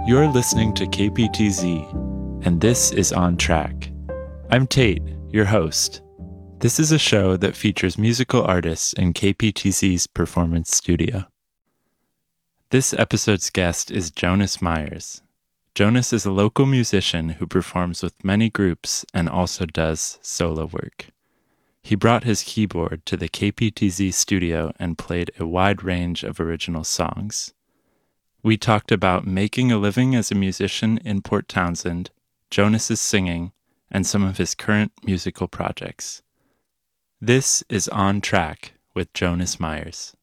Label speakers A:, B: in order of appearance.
A: You're listening to KPTZ, and this is On Track. I'm Tate, your host. This is a show that features musical artists in KPTZ's performance studio. This episode's guest is Jonas Myers. Jonas is a local musician who performs with many groups and also does solo work. He brought his keyboard to the KPTZ studio and played a wide range of original songs. We talked about making a living as a musician in Port Townsend, Jonas's singing, and some of his current musical projects. This is On Track with Jonas Myers.